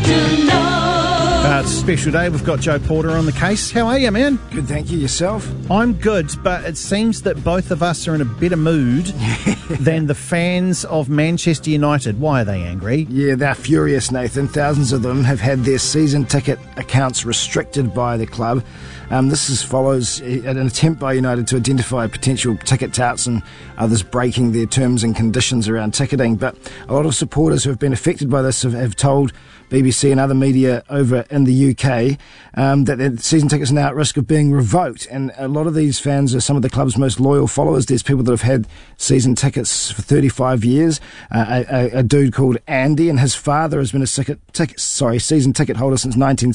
to know. It's a special day. We've got Joe Porter on the case. How are you, man? Good, thank you. Yourself? I'm good, but it seems that both of us are in a better mood than the fans of Manchester United. Why are they angry? Yeah, they're furious, Nathan. Thousands of them have had their season ticket accounts restricted by the club. This follows an attempt by United to identify potential ticket touts and others breaking their terms and conditions around ticketing. But a lot of supporters who have been affected by this have told BBC and other media over in the UK that their season tickets are now at risk of being revoked. And a lot of these fans are some of the club's most loyal followers. There's people that have had season tickets for 35 years. A dude called Andy, and his father has been a season ticket holder since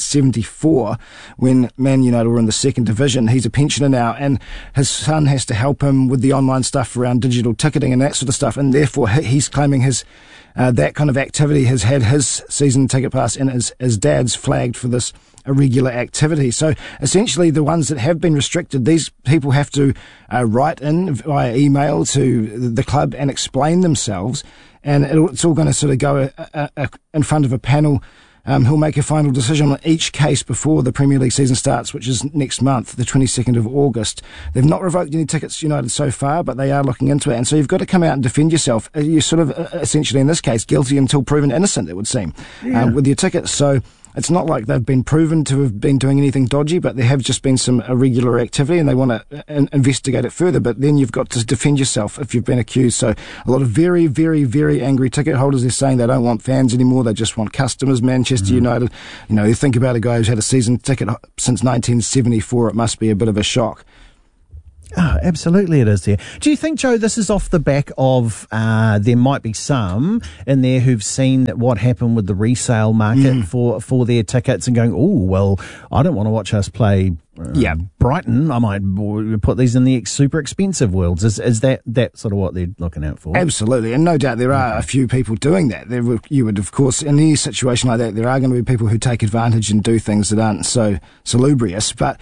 1974 when Man United were in the second division. He's a pensioner now, and his son has to help him with the online stuff around digital ticketing and that sort of stuff. And therefore, he's claiming his that kind of activity has had his season ticket pass and his dad's flagged for this irregular activity. So essentially the ones that have been restricted, these people have to write in via email to the club and explain themselves, and it's all going to sort of go in front of a panel who'll make a final decision on each case before the Premier League season starts, which is next month, the 22nd of August. They've not revoked any tickets, United, so far, but they are looking into it. And so you've got to come out and defend yourself. You're sort of, essentially, in this case, guilty until proven innocent, it would seem, with your tickets. So it's not like they've been proven to have been doing anything dodgy, but there have just been some irregular activity and they want to investigate it further. But then you've got to defend yourself if you've been accused. So a lot of very, very, very angry ticket holders, they're saying they don't want fans anymore. They just want customers. Manchester United, you think about a guy who's had a season ticket since 1974. It must be a bit of a shock. Oh, absolutely it is there. Do you think, Joe, this is off the back of there might be some in there who've seen what happened with the resale market for their tickets and going, oh, well, I don't want to watch us play Brighton. I might put these in the super expensive worlds. Is that sort of what they're looking out for? Absolutely, and no doubt there are a few people doing that. You would, of course, in any situation like that, there are going to be people who take advantage and do things that aren't so salubrious. But,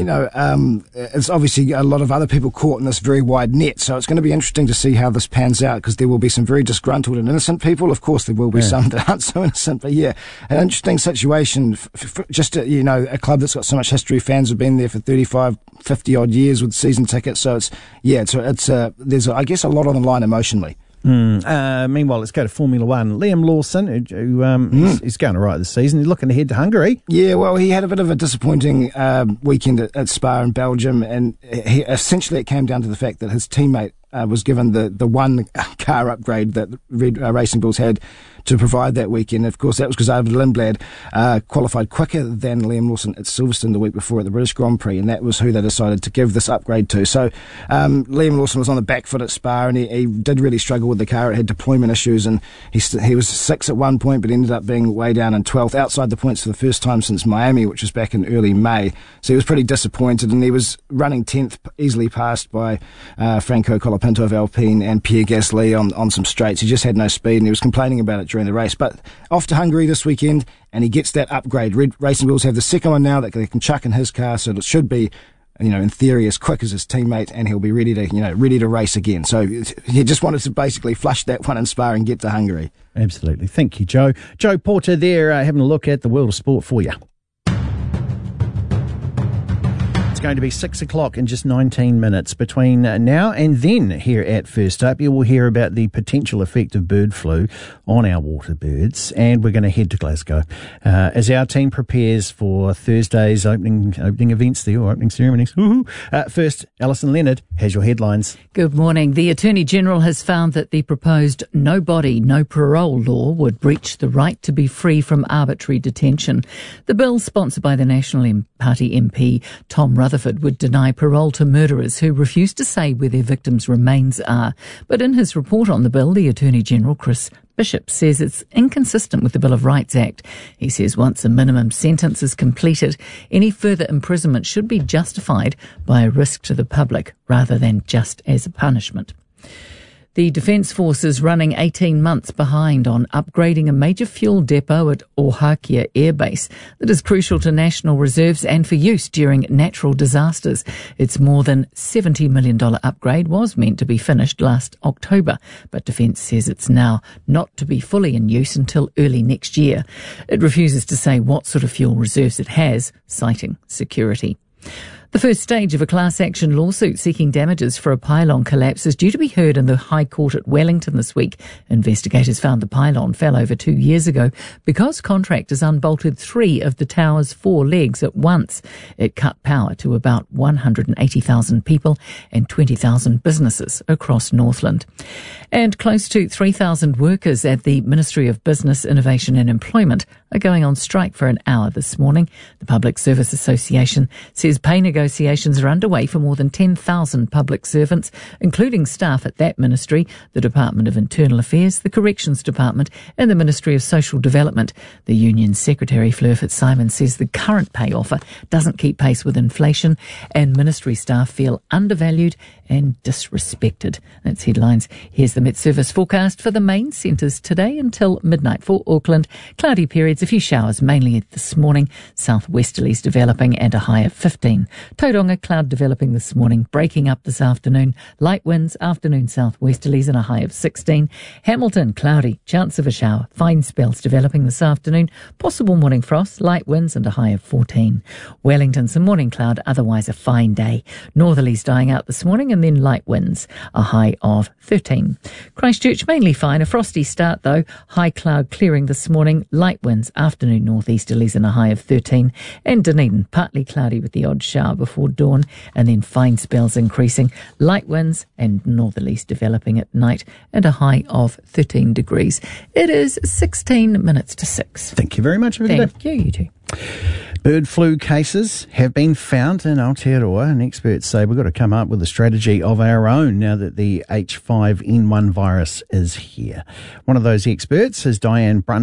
it's obviously a lot of other people caught in this very wide net, so it's going to be interesting to see how this pans out, because there will be some very disgruntled and innocent people. Of course, there will be some that aren't so innocent, but an interesting situation. Just, a club that's got so much history, fans have been there for 35, 50 odd years with season tickets. So there's I guess a lot on the line emotionally. Meanwhile, let's go to Formula One. Liam Lawson, who he's going all right this season. He's looking ahead to Hungary. Yeah, well, he had a bit of a disappointing weekend at Spa in Belgium, and essentially it came down to the fact that his teammate was given the one car upgrade that Red Racing Bulls had to provide that weekend. Of course, that was because Arvid Lindblad qualified quicker than Liam Lawson at Silverstone the week before at the British Grand Prix, and that was who they decided to give this upgrade to. So Liam Lawson was on the back foot at Spa, and he did really struggle with the car. It had deployment issues, and he was 6th at one point, but ended up being way down in 12th, outside the points for the first time since Miami, which was back in early May. So he was pretty disappointed, and he was running 10th, easily passed by Franco Colapinto of Alpine and Pierre Gasly on some straights. He just had no speed, and he was complaining about it during the race. But off to Hungary this weekend, and he gets that upgrade. Red Racing Bulls have the second one now that they can chuck in his car, so it should be, in theory, as quick as his teammate, and he'll be ready to race again. So he just wanted to basically flush that one in Spa and get to Hungary. Absolutely. Thank you, Joe. Joe Porter there, having a look at the world of sport for you. Going to be 6 o'clock in just 19 minutes. Between now and then here at First Up, you will hear about the potential effect of bird flu on our water birds, and we're going to head to Glasgow as our team prepares for Thursday's opening events there, or opening ceremonies. First, Alison Leonard has your headlines. Good morning. The Attorney-General has found that the proposed no body, no parole law would breach the right to be free from arbitrary detention. The bill, sponsored by the National Party MP Tom Rutherford, would deny parole to murderers who refuse to say where their victims' remains are. But in his report on the bill, the Attorney-General, Chris Bishop, says it's inconsistent with the Bill of Rights Act. He says once a minimum sentence is completed, any further imprisonment should be justified by a risk to the public rather than just as a punishment. The Defence Force is running 18 months behind on upgrading a major fuel depot at Ohakia Air Base that is crucial to national reserves and for use during natural disasters. Its more than $70 million upgrade was meant to be finished last October, but Defence says it's now not to be fully in use until early next year. It refuses to say what sort of fuel reserves it has, citing security. The first stage of a class action lawsuit seeking damages for a pylon collapse is due to be heard in the High Court at Wellington this week. Investigators found the pylon fell over 2 years ago because contractors unbolted 3 of the tower's 4 legs at once. It cut power to about 180,000 people and 20,000 businesses across Northland. And close to 3,000 workers at the Ministry of Business, Innovation and Employment are going on strike for an hour this morning. The Public Service Association says pay negotiations are underway for more than 10,000 public servants, including staff at that ministry, the Department of Internal Affairs, the Corrections Department and the Ministry of Social Development. The union's secretary, Fleur Fitzsimon, says the current pay offer doesn't keep pace with inflation and ministry staff feel undervalued and disrespected. That's headlines. Here's the Met Service forecast for the main centres today until midnight for Auckland. Cloudy periods, a few showers mainly this morning, southwesterlies developing and a high of 15. Tauranga, cloud developing this morning, breaking up this afternoon. Light winds, afternoon southwesterlies and a high of 16. Hamilton, cloudy, chance of a shower. Fine spells developing this afternoon. Possible morning frost, light winds and a high of 14. Wellington, some morning cloud, otherwise a fine day. Northerlies dying out this morning and then light winds, a high of 13. Christchurch, mainly fine, a frosty start though. High cloud clearing this morning, light winds, afternoon northeasterlies and a high of 13. And Dunedin, partly cloudy with the odd shower before dawn and then fine spells increasing, light winds and northerlies developing at night and a high of 13 degrees. It is 16 minutes to 6. Thank you very much. Thank you, you too. Bird flu cases have been found in Aotearoa, and experts say we've got to come up with a strategy of our own now that the H5N1 virus is here. One of those experts is Diane Brun.